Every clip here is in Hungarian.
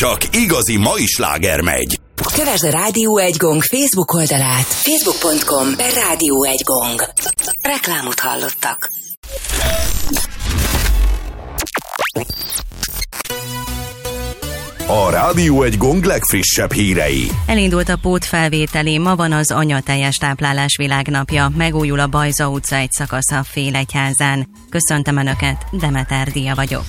csak igazi mai sláger megy. Kövesd a Rádió 1 Gong Facebook oldalát. Facebook.com/Rádió 1 Gong. Reklámot hallottak. A Rádió 1 Gong legfrissebb hírei. Elindult a pótfelvételi, ma van az anyateljes táplálás világnapja, megújul a Bajza utca egy szakasza Félegyházán. Köszöntöm Önöket, Demeter Díja vagyok.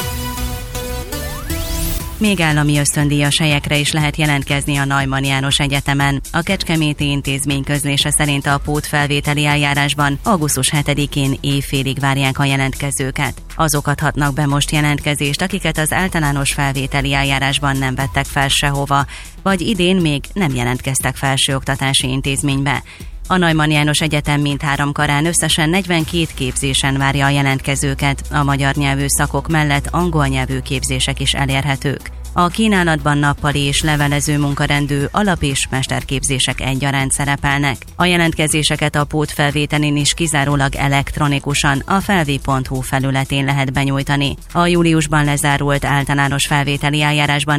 Még állami ösztöndíjas helyekre is lehet jelentkezni a Neumann János Egyetemen. A Kecskeméti Intézmény közlése szerint a pótfelvételi eljárásban augusztus 7-én éjfélig várják a jelentkezőket. Azok adhatnak be most jelentkezést, akiket az általános felvételi eljárásban nem vettek fel sehova, vagy idén még nem jelentkeztek felsőoktatási intézménybe. A Neumann János Egyetem mindhárom karán összesen 42 képzésen várja a jelentkezőket, a magyar nyelvű szakok mellett angol nyelvű képzések is elérhetők. A kínálatban nappali és levelező munkarendű alap- és mesterképzések egyaránt szerepelnek. A jelentkezéseket a pótfelvételén is kizárólag elektronikusan a felvi.hu felületén lehet benyújtani. A júliusban lezárult általános felvételi eljárásban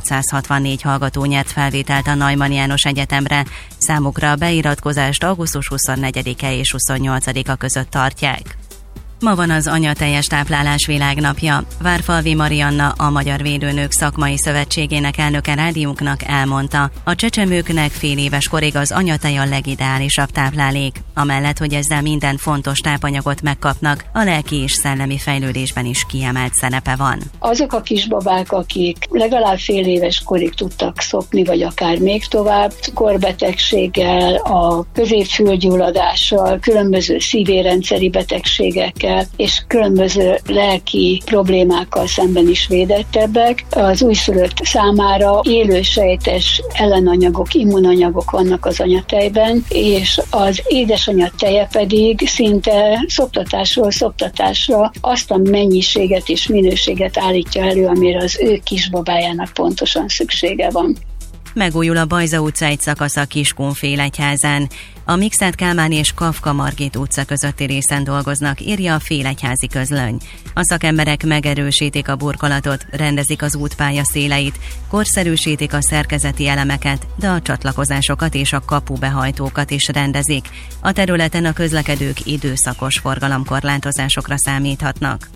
1564 hallgató nyert felvételt a Neumann János Egyetemre. Számukra a beiratkozást augusztus 24-e és 28-a között tartják. Ma van az anyateljes táplálás világnapja. Várfalvi Marianna, a Magyar Védőnők Szakmai Szövetségének elnöke rádiónknak elmondta, a csecsemőknek fél éves korig az anyatej a legideálisabb táplálék. Amellett, hogy ezzel minden fontos tápanyagot megkapnak, a lelki és szellemi fejlődésben is kiemelt szerepe van. Azok a kisbabák, akik legalább fél éves korig tudtak szopni, vagy akár még tovább, cukorbetegséggel, a középfülgyulladással, különböző szívérendszeri betegségekkel, és különböző lelki problémákkal szemben is védettebbek. Az újszülött számára élősejtes ellenanyagok, immunanyagok vannak az anyatejben, és az édesanyja teje pedig szinte szoptatásról szoptatásra azt a mennyiséget és minőséget állítja elő, amire az ő kisbabájának pontosan szüksége van. Megújul a Bajza utca egy szakasza Kiskunfélegyházán. A Mikszáth Kálmán és Kafka Margit utca közötti részen dolgoznak, írja a Félegyházi Közlöny. A szakemberek megerősítik a burkolatot, rendezik az útpálya széleit, korszerűsítik a szerkezeti elemeket, de a csatlakozásokat és a kapubehajtókat is rendezik. A területen a közlekedők időszakos forgalomkorlátozásokra számíthatnak.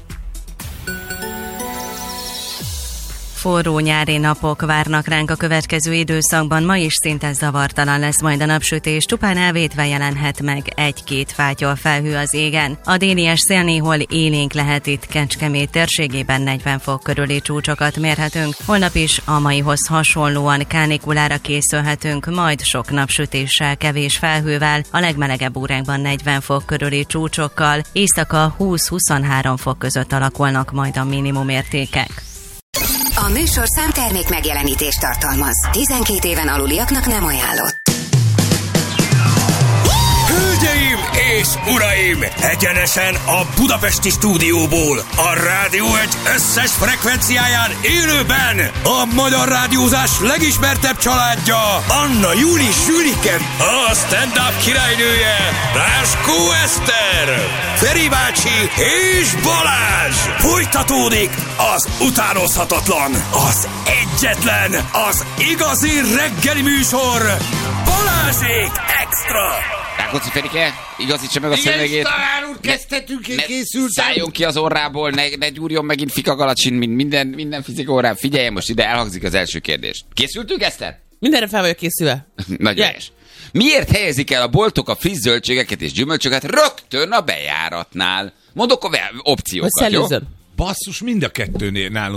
Forró nyári napok várnak ránk a következő időszakban, ma is szinte zavartalan lesz majd a napsütés, csupán elvétve jelenhet meg egy-két fátyol felhő az égen. A délies szél néhol élénk lehet, itt Kecskemét térségében 40 fok körüli csúcsokat mérhetünk. Holnap is a maihoz hasonlóan kánikulára készülhetünk, majd sok napsütéssel, kevés felhővel, a legmelegebb órákban 40 fok körüli csúcsokkal, éjszaka 20-23 fok között alakulnak majd a minimumértékek. A műsorszám termék megjelenítést tartalmaz. 12 éven aluliaknak nem ajánlott. Hölgyeim és uraim! Egyenesen a budapesti stúdióból, a Rádió 1 összes frekvenciáján élőben a magyar rádiózás legismertebb családja, Anna Júli Sülike, a stand-up királynője, Ráskó Eszter, Feri bácsi és Balázs! Folytatódik az utánozhatatlan, az egyetlen, az igazi reggeli műsor, Balázsék Extra! Rákóczi Ferike, igazítsa meg a szövegét. Igen, tanár úr, kezdhetünk, én készültem. Szálljon ki az orrából, ne gyúrjon megint fikagalacsin, mint minden fizika órán. Figyeljen, most ide elhangzik az első kérdés. Készültünk, Eszter? Mindenre fel vagyok készülve. Nagyon helyes. Miért helyezik el a boltok a friss zöldségeket és gyümölcsöket rögtön a bejáratnál? Mondok opciókat, jó? Basszus, Mind a kettőnél nálunk